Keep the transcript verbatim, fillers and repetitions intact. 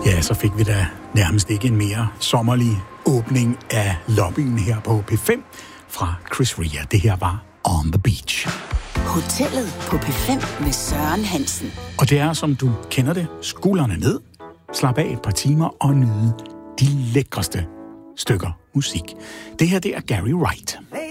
Ja, så fik vi da nærmest ikke en mere sommerlig åbning af lobbyen her på P fem fra Chris Rea. Det her var On the Beach. Hotellet på P fem med Søren Hansen. Og det er, som du kender det, skuldrene ned, slap af et par timer og nyde de lækreste stykker musik. Det her, det er Gary Wright.